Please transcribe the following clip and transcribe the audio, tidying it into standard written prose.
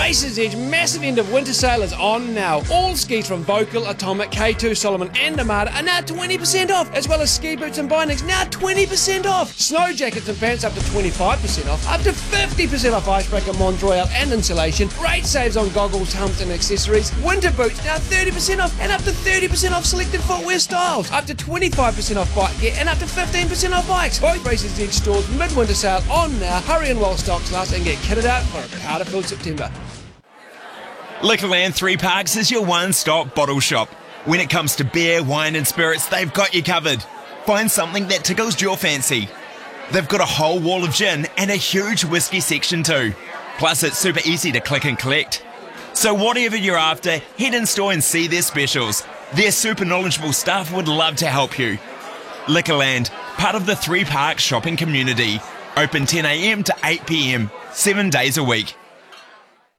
Races Edge massive end of winter sale is on now. All skis from Vocal, Atomic, K2, Solomon and Armada are now 20% off, as well as ski boots and bindings now 20% off. Snow jackets and pants up to 25% off, up to 50% off icebreaker, Mont Royal and insulation. Great saves on goggles, helmets and accessories. Winter boots now 30% off and up to 30% off selected footwear styles. Up to 25% off bike gear and up to 15% off bikes. Both Races Edge stores midwinter sale on now. Hurry in while stocks last and get kitted out for a powder-filled September. Liquorland 3 Parks is your one-stop bottle shop. When it comes to beer, wine and spirits, they've got you covered. Find something that tickles your fancy. They've got a whole wall of gin and a huge whiskey section too. Plus it's super easy to click and collect. So whatever you're after, head in store and see their specials. Their super knowledgeable staff would love to help you. Liquorland, part of the 3 Parks shopping community. Open 10 a.m. to 8 p.m, 7 days a week.